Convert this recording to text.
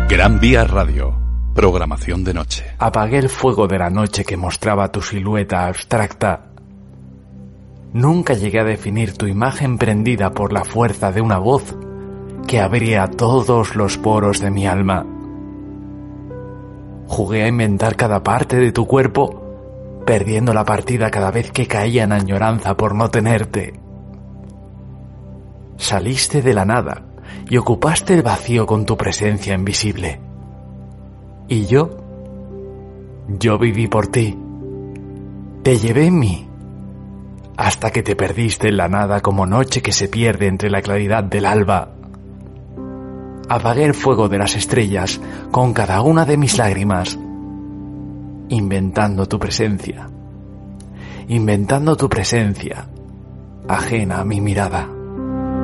Gran Vía Radio, programación de noche. Apagué el fuego de la noche que mostraba tu silueta abstracta. Nunca llegué a definir tu imagen prendida por la fuerza de una voz que abría todos los poros de mi alma. Jugué a inventar cada parte de tu cuerpo, perdiendo la partida cada vez que caía en añoranza por no tenerte. Saliste de la nada y ocupaste el vacío con tu presencia invisible. Y yo viví por ti. Te llevé en mí, hasta que te perdiste en la nada como noche que se pierde entre la claridad del alba. Apagué el fuego de las estrellas con cada una de mis lágrimas, inventando tu presencia, ajena a mi mirada.